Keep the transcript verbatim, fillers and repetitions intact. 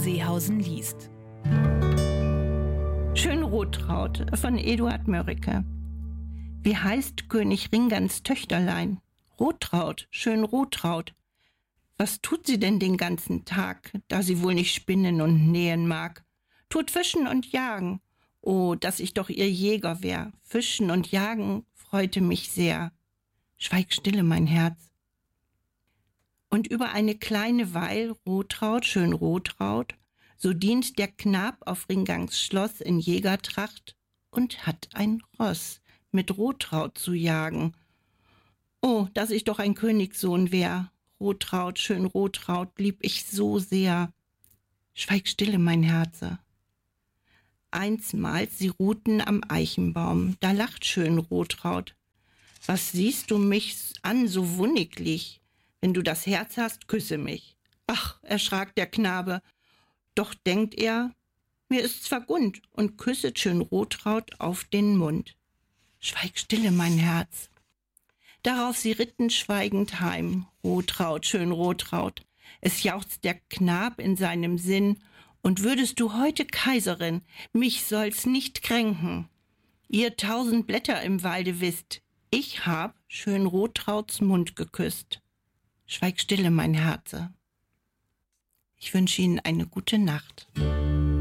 Seehausen liest. Schön Rotraut von Eduard Mörike. Wie heißt König Ringans Töchterlein? Rotraut, schön Rotraut. Was tut sie denn den ganzen Tag, da sie wohl nicht spinnen und nähen mag? Tut fischen und jagen. Oh, dass ich doch ihr Jäger wär. Fischen und jagen freute mich sehr. Schweig stille, mein Herz. Und über eine kleine Weil, Rotraut, schön Rotraut, so dient der Knab auf Ringangs Schloss in Jägertracht und hat ein Ross mit Rotraut zu jagen. Oh, dass ich doch ein Königssohn wär. Rotraut, schön Rotraut, lieb ich so sehr. Schweig stille, mein Herze. Einsmals sie ruhten am Eichenbaum, da lacht schön Rotraut. Was siehst du mich an so wunniglich? Wenn du das Herz hast, küsse mich. Ach, erschrak der Knabe. Doch denkt er, mir ist's vergund, und küsset schön Rotraut auf den Mund. Schweig stille, mein Herz. Darauf sie ritten schweigend heim, Rotraut, schön Rotraut. Es jauchzt der Knab in seinem Sinn, und würdest du heute Kaiserin, mich soll's nicht kränken. Ihr tausend Blätter im Walde wisst, ich hab schön Rotrauts Mund geküsst. Schweig stille, mein Herze. Ich wünsche Ihnen eine gute Nacht.